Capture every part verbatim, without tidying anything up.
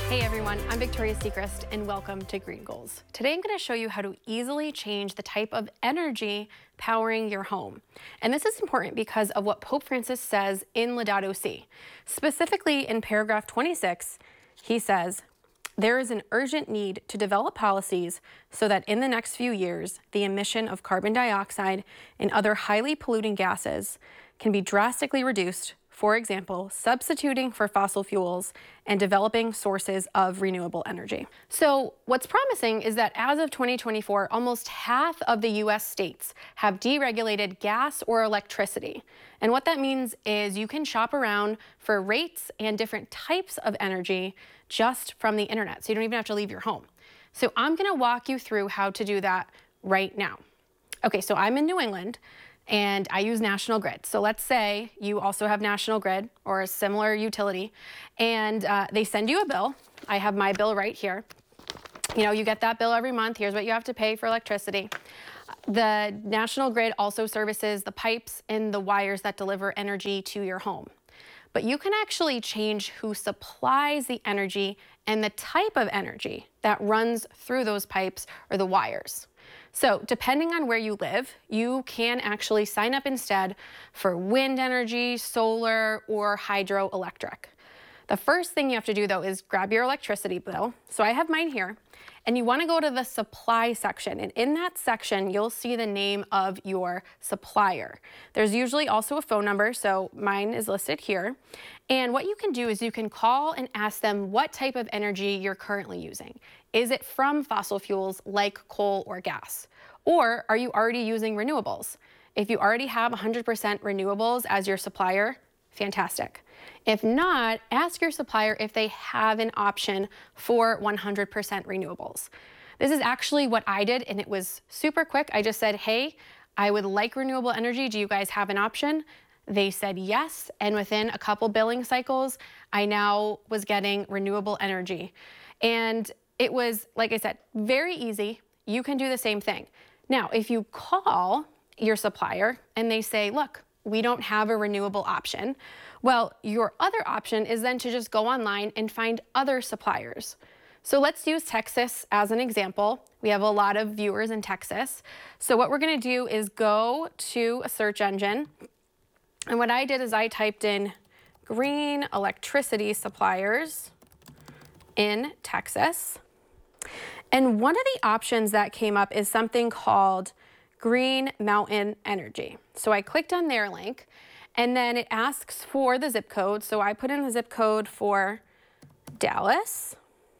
Hey everyone, I'm Victoria Sechrist and welcome to Green Goals. Today I'm going to show you how to easily change the type of energy powering your home. And this is important because of what Pope Francis says in Laudato Si. Specifically in paragraph twenty-six, he says, there is an urgent need to develop policies so that in the next few years, the emission of carbon dioxide and other highly polluting gases can be drastically reduced. For example, substituting for fossil fuels and developing sources of renewable energy. So what's promising is that as of twenty twenty-four, almost half of the U S states have deregulated gas or electricity. And what that means is you can shop around for rates and different types of energy just from the internet. So you don't even have to leave your home. So I'm gonna walk you through how to do that right now. Okay, so I'm in New England, and I use National Grid. So let's say you also have National Grid or a similar utility, and uh, they send you a bill. I have my bill right here. You know, you get that bill every month. Here's what you have to pay for electricity. The National Grid also services the pipes and the wires that deliver energy to your home. But you can actually change who supplies the energy and the type of energy that runs through those pipes or the wires. So depending on where you live, you can actually sign up instead for wind energy, solar, or hydroelectric. The first thing you have to do though is grab your electricity bill. So I have mine here, and you want to go to the supply section. And in that section, you'll see the name of your supplier. There's usually also a phone number, so mine is listed here. And what you can do is you can call and ask them what type of energy you're currently using. Is it from fossil fuels like coal or gas? Or are you already using renewables? If you already have one hundred percent renewables as your supplier, fantastic. If not, ask your supplier if they have an option for one hundred percent renewables. This is actually what I did, and it was super quick. I just said, hey, I would like renewable energy. Do you guys have an option? They said yes, and within a couple billing cycles, I now was getting renewable energy. And it was, like I said, very easy. You can do the same thing. Now, if you call your supplier and they say, look, we don't have a renewable option, well, your other option is then to just go online and find other suppliers. So let's use Texas as an example. We have a lot of viewers in Texas. So what we're gonna do is go to a search engine. And what I did is I typed in green electricity suppliers in Texas. And one of the options that came up is something called Green Mountain Energy. So I clicked on their link, and then it asks for the zip code. So I put in the zip code for Dallas.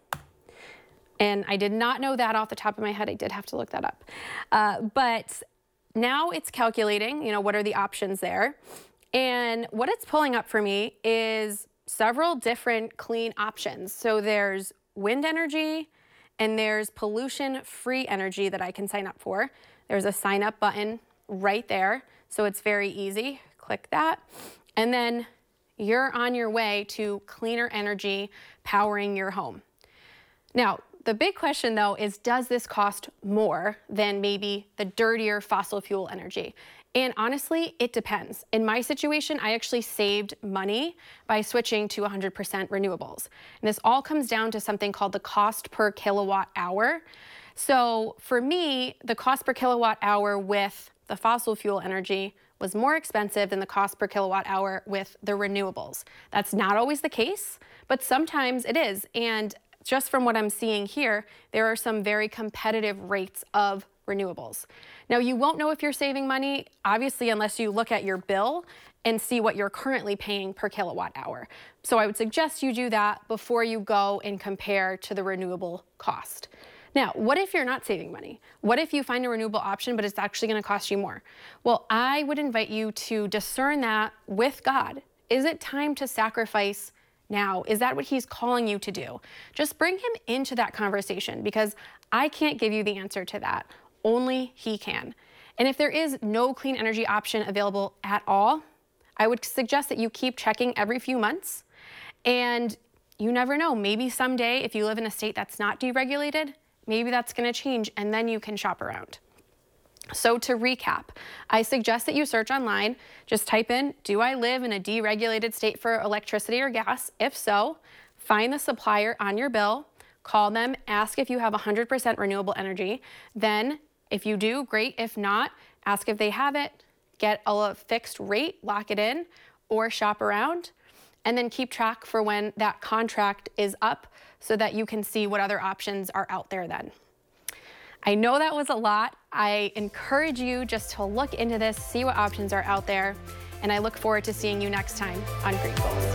And I did not know that off the top of my head. I did have to look that up. Uh, but now it's calculating, you know, what are the options there? And what it's pulling up for me is several different clean options. So there's wind energy, and there's pollution-free energy that I can sign up for. There's a sign up button right there, so it's very easy. Click that, and then you're on your way to cleaner energy powering your home. Now, the big question though is, does this cost more than maybe the dirtier fossil fuel energy? And honestly, it depends. In my situation, I actually saved money by switching to one hundred percent renewables. And this all comes down to something called the cost per kilowatt hour. So for me, the cost per kilowatt hour with the fossil fuel energy was more expensive than the cost per kilowatt hour with the renewables. That's not always the case, but sometimes it is. And just from what I'm seeing here, there are some very competitive rates of renewables. Now, you won't know if you're saving money, obviously, unless you look at your bill and see what you're currently paying per kilowatt hour. So I would suggest you do that before you go and compare to the renewable cost. Now, what if you're not saving money? What if you find a renewable option, but it's actually going to cost you more? Well, I would invite you to discern that with God. Is it time to sacrifice now? Is that what he's calling you to do? Just bring him into that conversation, because I can't give you the answer to that. Only he can. And if there is no clean energy option available at all, I would suggest that you keep checking every few months. And you never know, maybe someday if you live in a state that's not deregulated, maybe that's going to change, and then you can shop around. So to recap, I suggest that you search online, just type in, do I live in a deregulated state for electricity or gas? If so, find the supplier on your bill, call them, ask if you have one hundred percent renewable energy. Then if you do, great. If not, ask if they have it, get a fixed rate, lock it in, or shop around, and then keep track for when that contract is up so that you can see what other options are out there then. I know that was a lot. I encourage you just to look into this, see what options are out there, and I look forward to seeing you next time on Green Goals.